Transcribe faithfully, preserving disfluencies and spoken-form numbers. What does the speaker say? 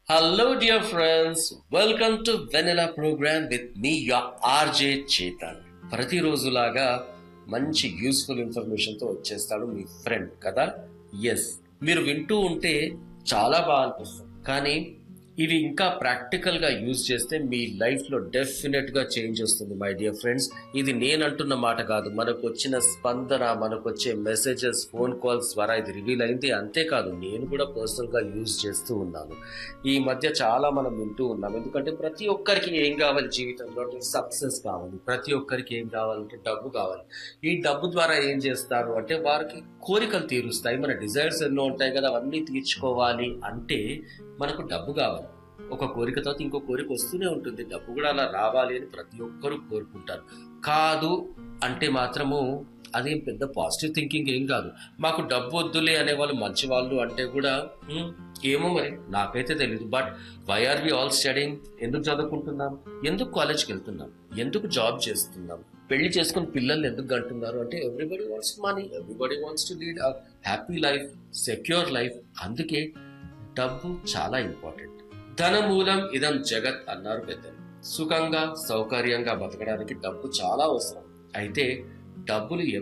Hello, dear friends. Welcome to Vanilla Program with me, your R J Chetan. ప్రతిరోజులాగా మంచి useful ఇన్ఫర్మేషన్తో వచ్చేస్తాడు మీ friend కదా. Yes, మీరు వింటూ ఉంటే చాలా బాగా అనిపిస్తుంది, కానీ ఇవి ఇంకా ప్రాక్టికల్గా యూజ్ చేస్తే మీ లైఫ్లో డెఫినెట్గా చేంజ్ వస్తుంది మై డియర్ ఫ్రెండ్స్. ఇది నేను అంటున్న మాట కాదు, మనకు వచ్చిన స్పందన, మనకు వచ్చే మెసేజెస్, ఫోన్ కాల్స్ ద్వారా ఇది రివీల్ అయింది. అంతేకాదు, నేను కూడా పర్సనల్గా యూజ్ చేస్తూ ఉన్నాను. ఈ మధ్య చాలా మనం వింటూ ఉన్నాం, ఎందుకంటే ప్రతి ఒక్కరికి ఏం కావాలి జీవితంలో అంటే సక్సెస్ కావాలి, ప్రతి ఒక్కరికి ఏం కావాలంటే డబ్బు కావాలి. ఈ డబ్బు ద్వారా ఏం చేస్తారు అంటే వారికి కోరికలు తీరుస్తాయి. మన డిజైర్స్ ఎన్నో ఉంటాయి కదా, అవన్నీ తీర్చుకోవాలి అంటే మనకు డబ్బు కావాలి. ఒక కోరిక తర్వాత ఇంకో కోరిక వస్తూనే ఉంటుంది. డబ్బు కూడా అలా రావాలి అని ప్రతి ఒక్కరూ కోరుకుంటారు. కాదు అంటే మాత్రము అదేం పెద్ద పాజిటివ్ థింకింగ్ ఏం కాదు. మాకు డబ్బు వద్దులే అనేవాళ్ళు మంచి వాళ్ళు అంటే కూడా "హ్మ్, ఏమో మరి నాకైతే తెలియదు. But why are we all studying? ఎందుకు చదువుకుంటున్నాం? ఎందుకు కాలేజ్కి వెళ్తున్నాం? ఎందుకు జాబ్ చేస్తున్నాం? పెళ్లి చేసుకుని పిల్లల్ని ఎందుకు కంటున్నారు అంటే everybody wants money, everybody wants to lead a happy life, secure life. అందుకే డబ్బు చాలా ఇంపార్టెంట్. ధనమూలం ఇదం జగత్ అన్నారు పెద్దలు. సుఖంగా సౌకర్యంగా బతకడానికి డబ్బు చాలా అవసరం. అయితే డబ్బులు